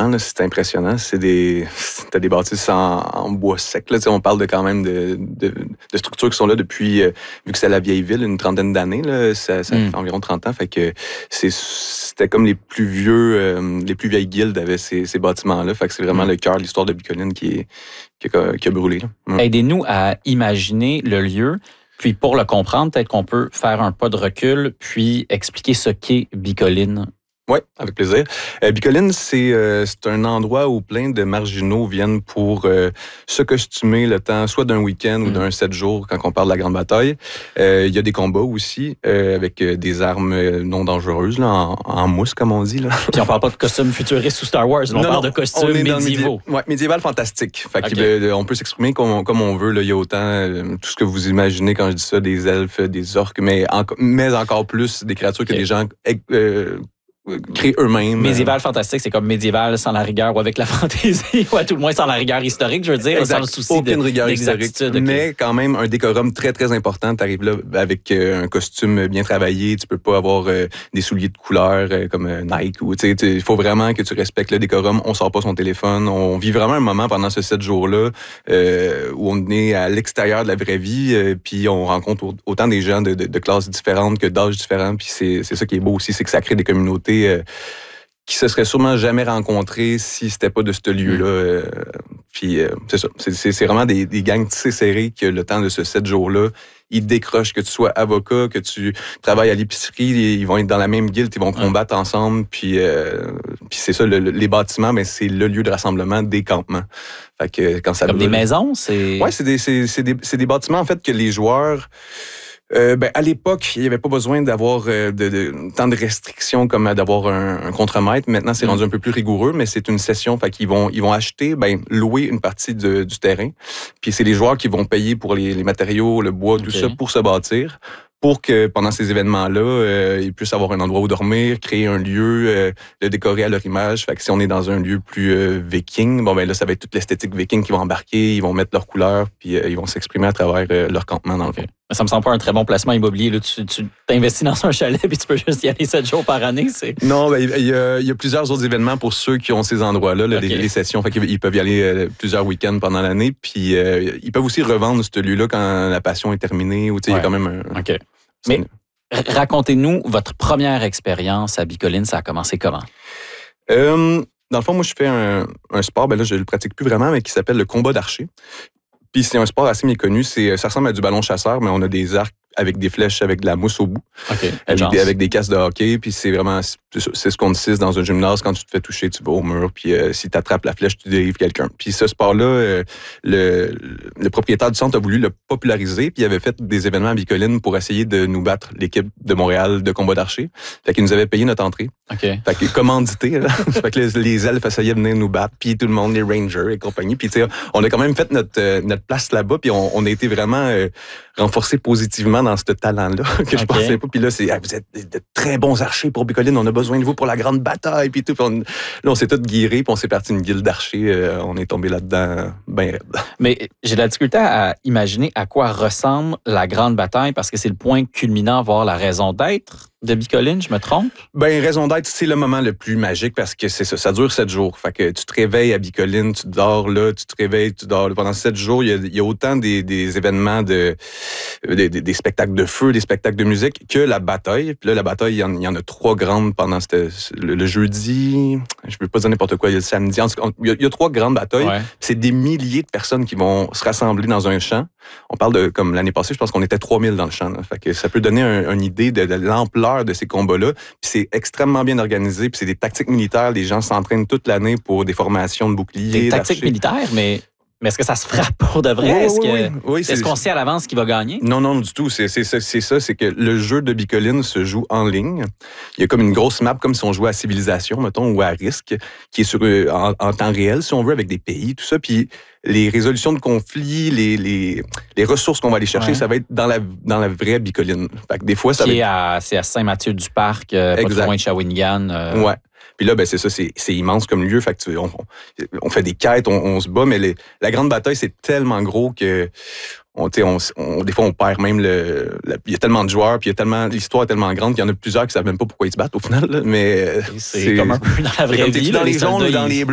dedans, là, c'est impressionnant. T'as des bâtisses en bois sec. Là, on parle quand même de structures qui sont là depuis, vu que c'est la vieille ville, une trentaine d'années. Là, ça fait environ 30 ans. Fait que c'était comme les plus vieilles guildes avaient ces bâtiments-là. Fait que c'est vraiment le cœur de l'histoire de Bicoline qui a brûlé. Là. Aidez-nous à imaginer le lieu. Puis pour le comprendre, peut-être qu'on peut faire un pas de recul puis expliquer ce qu'est Bicoline. Oui, avec plaisir. Bicoline, c'est un endroit où plein de marginaux viennent pour se costumer le temps, soit d'un week-end ou d'un 7 jours quand on parle de la Grande Bataille. Il y a des combats aussi avec des armes non dangereuses, là, en mousse, comme on dit. Là. Puis on parle pas de costumes futuristes ou Star Wars, on parle de costumes médiévaux. Oui, médiéval fantastique. Fait qu'on peut s'exprimer comme on veut. Là. Il y a autant tout ce que vous imaginez quand je dis ça, des elfes, des orques, mais encore plus des créatures que des gens créent eux-mêmes. Médiéval fantastique, c'est comme médiéval sans la rigueur ou avec la fantaisie, ou à tout le moins sans la rigueur historique, je veux dire, sans le souci aucune rigueur historique, mais quand même un décorum très, très important. Tu arrives là avec un costume bien travaillé, tu peux pas avoir des souliers de couleur comme Nike. Il faut vraiment que tu respectes le décorum. On sort pas son téléphone. On vit vraiment un moment pendant ces 7 jours-là où on est à l'extérieur de la vraie vie, puis on rencontre autant des gens de classes différentes que d'âges différents. Puis c'est ça qui est beau aussi, c'est que ça crée des communautés qui se seraient sûrement jamais rencontrés si c'était pas de ce lieu-là. Puis c'est ça. C'est vraiment des gangs tissés serrés que le temps de ce 7 jours-là, ils décrochent, que tu sois avocat, que tu travailles à l'épicerie, ils vont être dans la même guilde, ils vont combattre ensemble. Puis c'est ça, les bâtiments, ben, c'est le lieu de rassemblement des campements. Fait que quand ça comme des maisons, c'est... Ouais, c'est des bâtiments, en fait, que les joueurs... à l'époque, il n'y avait pas besoin d'avoir tant de restrictions comme d'avoir un contremaître. Maintenant, c'est rendu un peu plus rigoureux, mais c'est une session. Fait qu'ils vont acheter, louer une partie du terrain. Puis c'est les joueurs qui vont payer pour les matériaux, le bois, tout ça, pour se bâtir. Pour que pendant ces événements-là, ils puissent avoir un endroit où dormir, créer un lieu, le décorer à leur image. Fait que si on est dans un lieu plus viking, là, ça va être toute l'esthétique viking qui va embarquer, ils vont mettre leurs couleurs, puis ils vont s'exprimer à travers leur campement, dans le fond. Mais ça me semble pas un très bon placement immobilier. Là. Tu t'investis dans un chalet puis tu peux juste y aller 7 jours par année. Non, il y a plusieurs autres événements pour ceux qui ont ces endroits-là, les sessions. Fait qu'ils peuvent y aller plusieurs week-ends pendant l'année. Puis ils peuvent aussi revendre ce lieu-là quand la passion est terminée. Ou il y a quand même un... OK. Mais racontez-nous votre première expérience à Bicoline. Ça a commencé comment? Dans le fond, moi, je fais un sport, là, je le pratique plus vraiment, mais qui s'appelle le combat d'archer. Puis c'est un sport assez méconnu. Ça ressemble à du ballon chasseur, mais on a des arcs avec des flèches, avec de la mousse au bout. Okay, avec des casques de hockey. Puis c'est vraiment 6 contre 6 dans un gymnase. Quand tu te fais toucher, tu vas au mur. Puis si tu attrapes la flèche, tu dérives quelqu'un. Puis ce sport-là, le propriétaire du centre a voulu le populariser. Puis il avait fait des événements à Bicoline pour essayer de nous battre l'équipe de Montréal de combat d'archer. Fait qu'il nous avait payé notre entrée. Okay. Fait que commandité. Là. Fait que les elfes essayaient de venir nous battre. Puis tout le monde, les rangers et compagnie. Puis on a quand même fait notre place là-bas. Puis on a été vraiment renforcé positivement dans ce talent-là que je pensais pas. Puis là, vous êtes de très bons archers pour Bicoline, on a besoin de vous pour la grande bataille. Puis tout. Puis on s'est tous guirés, puis on s'est parti une guilde d'archers. On est tombé là-dedans bien raide. Mais j'ai de la difficulté à imaginer à quoi ressemble la grande bataille parce que c'est le point culminant, voire la raison d'être de Bicoline, je me trompe? Raison d'être, c'est le moment le plus magique parce que c'est ça dure 7 jours. Fait que tu te réveilles à Bicoline, tu dors là, tu te réveilles, tu dors là. Pendant 7 jours, il y a autant des événements des spectacles de feu, des spectacles de musique que la bataille. Puis là, la bataille, il y en a 3 grandes pendant le jeudi. Je ne veux pas dire n'importe quoi, il y a le samedi. En tout cas, il y a 3 grandes batailles. Ouais. C'est des milliers de personnes qui vont se rassembler dans un champ. On parle de, comme l'année passée, je pense qu'on était 3000 dans le champ. Là. Fait que ça peut donner une idée de l'ampleur de ces combats-là. Puis c'est extrêmement bien organisé. Puis c'est des tactiques militaires. Les gens s'entraînent toute l'année pour des formations de boucliers. Des tactiques militaires, mais est-ce que ça se frappe pour de vrai? Est-ce qu'on sait à l'avance qui va gagner? Non, du tout. C'est ça. C'est que le jeu de Bicoline se joue en ligne. Il y a comme une grosse map, comme si on jouait à Civilisation, mettons, ou à Risque, qui est en temps réel, si on veut, avec des pays, tout ça. Puis les résolutions de conflits, les ressources qu'on va aller chercher, ça va être dans la vraie Bicoline. Fait que des fois, c'est à Saint-Mathieu-du-Parc, pas trop loin de Shawinigan. Ouais. Puis là, c'est ça, c'est immense comme lieu. Fait que on fait des quêtes, on se bat, mais la grande bataille, c'est tellement gros que des fois, on perd même il y a tellement de joueurs, puis l'histoire est tellement grande qu'il y en a plusieurs qui savent même pas pourquoi ils se battent au final. Là, mais c'est comme un peu dans la vraie vie. Dans les jaunes ou dans les bleus.